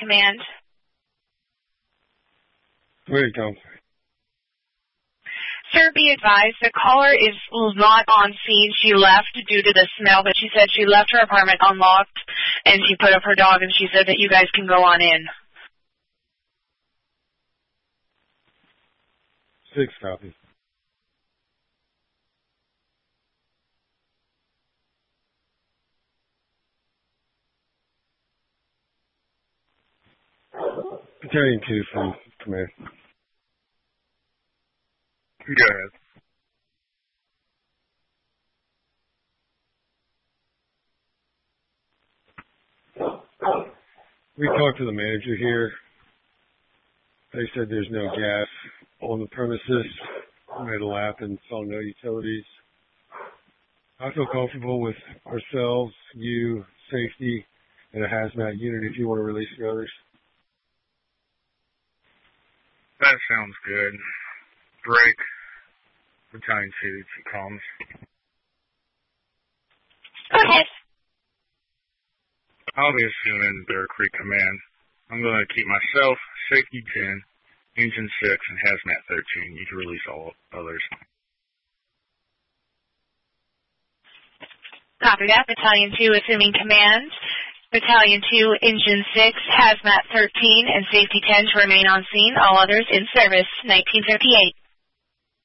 Command. Where you come? Sir, be advised, the caller is not on scene. She left due to the smell, but she said she left her apartment unlocked, and she put up her dog, and she said that you guys can go on in. 6 copies. Battalion 2 from Command. Go ahead. We talked to the manager here. They said there's no gas on the premises. We made a lap and saw no utilities. I feel comfortable with ourselves, you, safety, and a hazmat unit if you want to release the others. That sounds good. Drake, Battalion 2, to comms. Go ahead. I'll be assuming Bear Creek Command. I'm going to keep myself, Safety 10, Engine 6, and Hazmat 13. You can release all others. Copy that. Battalion 2 assuming command. Battalion 2, Engine 6, Hazmat 13, and Safety 10 to remain on scene. All others in service. 1938.